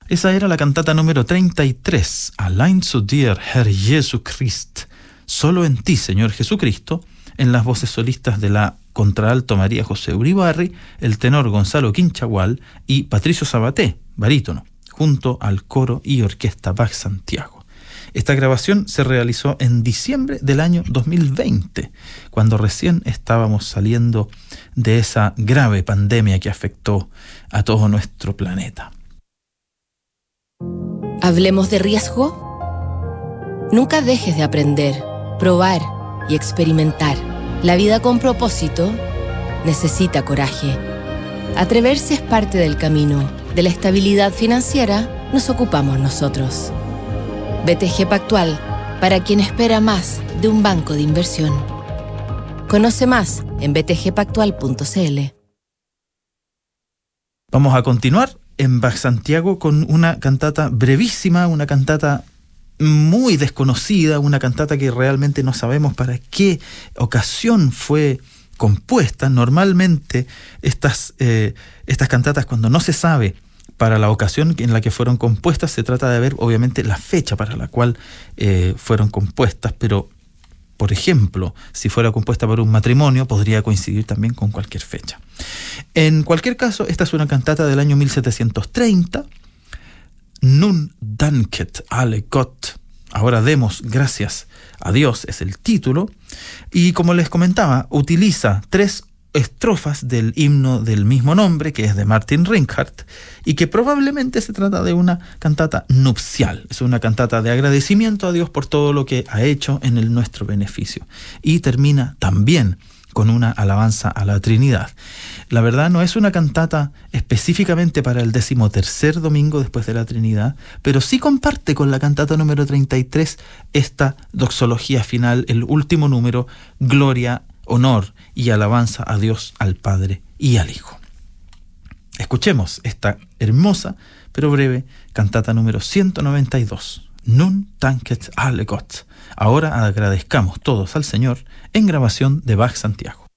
Esa era la cantata número 33, Allein zu dir, Herr Jesu Christ, solo en ti, Señor Jesucristo, en las voces solistas de la contralto María José Uribarri, el tenor Gonzalo Quinchagual y Patricio Sabaté, barítono, junto al coro y orquesta Bach Santiago. Esta grabación se realizó en diciembre del año 2020, cuando recién estábamos saliendo de esa grave pandemia que afectó a todo nuestro planeta. ¿Hablemos de riesgo? Nunca dejes de aprender, probar y experimentar. La vida con propósito necesita coraje. Atreverse es parte del camino. De la estabilidad financiera nos ocupamos nosotros. BTG Pactual, para quien espera más de un banco de inversión. Conoce más en btgpactual.cl. Vamos a continuar en Bach Santiago con una cantata brevísima, una cantata muy desconocida, una cantata que realmente no sabemos para qué ocasión fue compuesta. Normalmente estas cantatas, cuando no se sabe para la ocasión en la que fueron compuestas, se trata de ver obviamente la fecha para la cual fueron compuestas, pero por ejemplo, si fuera compuesta para un matrimonio, podría coincidir también con cualquier fecha. En cualquier caso, esta es una cantata del año 1730, Nun danket alle Gott. Ahora demos gracias a Dios, es el título. Y como les comentaba, utiliza 3 estrofas del himno del mismo nombre, que es de Martin Ringhart, y que probablemente se trata de una cantata nupcial. Es una cantata de agradecimiento a Dios por todo lo que ha hecho en nuestro beneficio. Y termina también con una alabanza a la Trinidad. La verdad no es una cantata específicamente para el 13º domingo después de la Trinidad, pero sí comparte con la cantata número 33 esta doxología final, el último número, gloria, honor y alabanza a Dios, al Padre y al Hijo. Escuchemos esta hermosa pero breve cantata número 192, Nun danket alle Gott. Ahora agradezcamos todos al Señor, en grabación de Bach Santiago.